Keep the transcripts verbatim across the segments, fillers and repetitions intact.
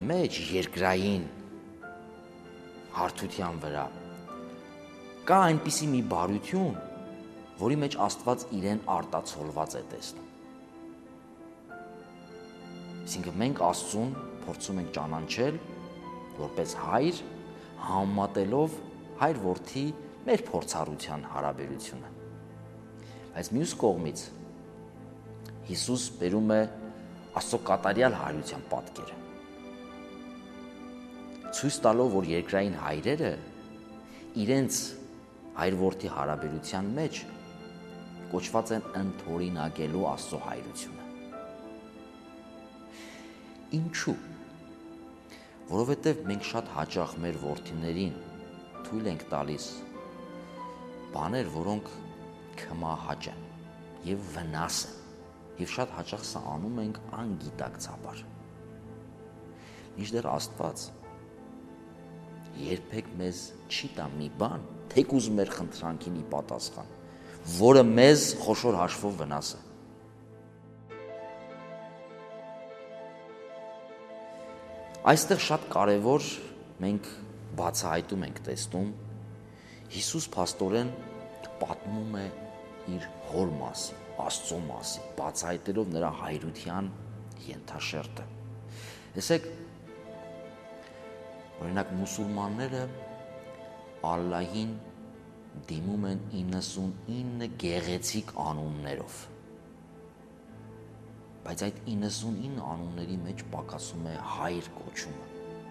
մեջ երկրային հարթության վրա կա այնպիսի մի բարություն, որի մեջ Աստված իրեն արտացոլված է տեսնում։ Այսինքն մենք Աստծուն փորձում ենք ճանաչել որպես հայր, համեմատելով հայր-որդի մեր փորձառության հարաբերությունը։ Բայց մյուս կողմից Հիսուս բերում է Աստծո կատարյալ հայրության պատկերը, ցույց տալով, որ երկրային հայրերը իրենց հայր-որդի հարաբերության մեջ կոչված են ընդօրինակելու Աստծո հայրությունը։ Ինչու՞։ Որովհետև մենք շատ հաճախ մեր որդիներին թույլ ենք տալիս բաներ, որոնք քմահաճ են եւ վնաս են, եւ շատ հաճախ սա անում ենք անգիտակցաբար։ Մինչդեռ Աստված երբեք մեզ չի տա մի բան, թեկուզ մեր խնդրանքին ի պատասխան, որը մեզ խոշոր հաշվով վնաս է։ Այստեղ շատ կարևոր մենք բացահայտում ենք տեսնում, Հիսուս փաստորեն պատմում է իր հոր մասին, Աստծո մասին, բացահայտելով նրա հայրության ենթաշերտը։ Տեսեք, օրինակ մուսուլմանները Ալլահին դիմում են իննսունինը գեղեցիկ անուններով, բայց այդ իննսունինը անունների մեջ պակասում է հայր կոչումը։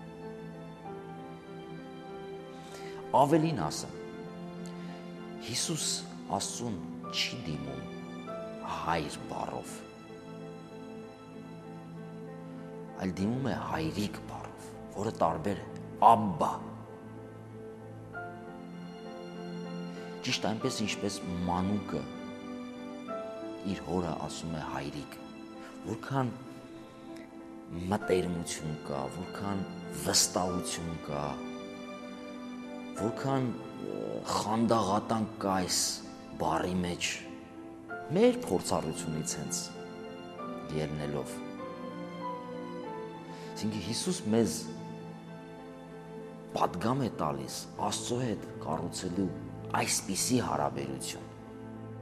Ավելին ասեմ, Հիսուս Աստծուն չի դիմում հայր բառով, այլ դիմում է հայրիկ բառով, որը տարբեր է, Աբբա։ Ճիշտ այնպես, ինչպես մանուկը իր հորը ասում է հայրիկ, որքան մտերմություն կա, որքան վստահություն կա, որքան խանդաղատանք կա այս բառի մեջ, մեր փորձառությունից հենց ելնելով։ Այսինքն Հիսուս մեզ պատգամ է տալիս Աստծո հետ կառուցելու այսպիսի հարաբերություն,